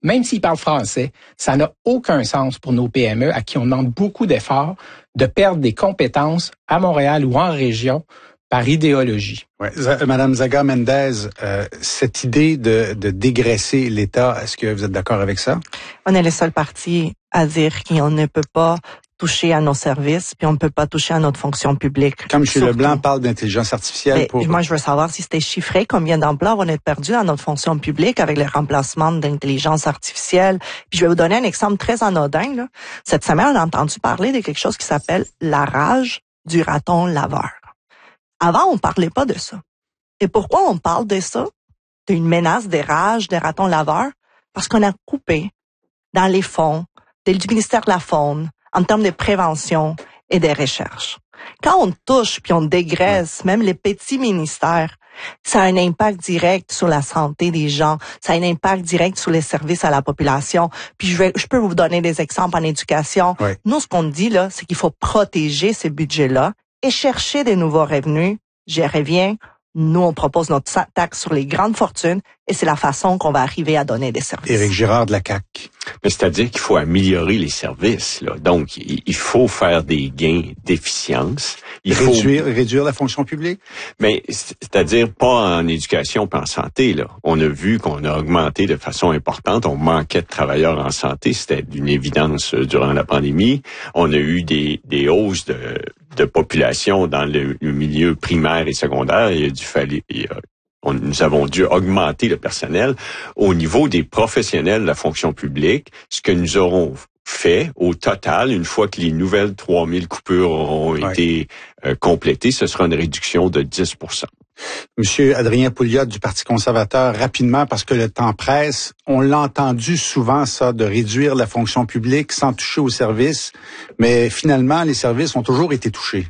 même s'ils parlent français, ça n'a aucun sens pour nos PME à qui on demande beaucoup d'efforts de perdre des compétences à Montréal ou en région par idéologie. Ouais. Madame Zaga Mendez, cette idée de dégraisser l'État, est-ce que vous êtes d'accord avec ça? On est le seul parti à dire qu'on ne peut pas toucher à nos services, puis on ne peut pas toucher à notre fonction publique. Comme M. Leblanc parle d'intelligence artificielle pour... Moi, je veux savoir si c'était chiffré, combien d'emplois on a perdu dans notre fonction publique avec le remplacement d'intelligence artificielle. Puis je vais vous donner un exemple très anodin, là. Cette semaine, on a entendu parler de quelque chose qui s'appelle la rage du raton laveur. Avant, on parlait pas de ça. Et pourquoi on parle de ça? D'une menace des rages des ratons laveurs? Parce qu'on a coupé dans les fonds du ministère de la Faune en termes de prévention et de recherche. Quand on touche puis on dégraisse même les petits ministères, ça a un impact direct sur la santé des gens, ça a un impact direct sur les services à la population. Puis je peux vous donner des exemples en éducation. Oui. Nous, ce qu'on dit là, c'est qu'il faut protéger ces budgets-là et chercher des nouveaux revenus. J'y reviens. Nous, on propose notre taxe sur les grandes fortunes et c'est la façon qu'on va arriver à donner des services. Éric Girard de la CAQ. Mais c'est-à-dire qu'il faut améliorer les services, là. Donc, il faut faire des gains d'efficience. Il faut réduire la fonction publique? Mais c'est-à-dire pas en éducation pas en santé, là. On a vu qu'on a augmenté de façon importante. On manquait de travailleurs en santé. C'était d'une évidence durant la pandémie. On a eu des hausses de population dans le milieu primaire et secondaire. Nous avons dû augmenter le personnel. Au niveau des professionnels de la fonction publique, ce que nous aurons fait au total, une fois que les nouvelles 3000 coupures auront été complétées, ce sera une réduction de 10%. Monsieur Adrien Pouliot du Parti conservateur, rapidement, parce que le temps presse, on l'a entendu souvent, ça, de réduire la fonction publique sans toucher aux services, mais finalement, les services ont toujours été touchés.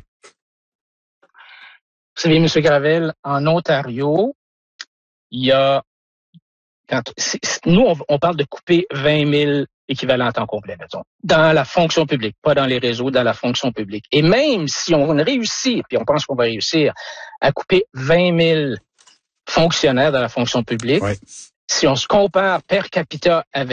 Vous savez, M. Gravel, en Ontario, il y a... Nous, on parle de couper 20 000 équivalents à temps complet, mettons, dans la fonction publique, pas dans les réseaux, dans la fonction publique. Et même si on réussit, puis on pense qu'on va réussir, à couper 20 000 fonctionnaires dans la fonction publique, si on se compare per capita avec